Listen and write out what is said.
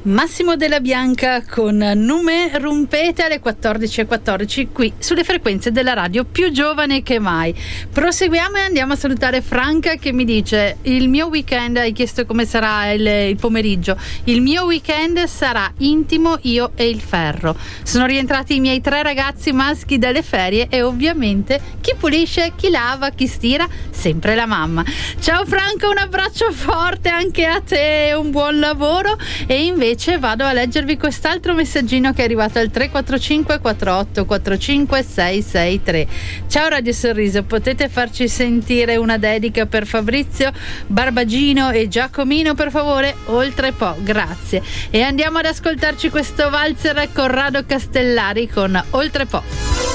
Massimo Della Bianca con Nume Rumpete alle 14:14 qui sulle frequenze della radio più giovane che mai. Proseguiamo e andiamo a salutare Franca che mi dice: il mio weekend, hai chiesto come sarà il pomeriggio, il mio weekend sarà intimo, io e il ferro. Sono rientrati i miei 3 ragazzi maschi dalle ferie e ovviamente chi pulisce, chi lava, chi stira, sempre la mamma. Ciao Franca, un abbraccio forte anche a te e un buon lavoro. E invece vado a leggervi quest'altro messaggino che è arrivato al 345 48 45 663. Ciao Radio Sorriso, potete farci sentire una dedica per Fabrizio, Barbagino e Giacomino per favore? Oltre po', grazie. E andiamo ad ascoltarci questo valzer Corrado Castellari con Oltre po'.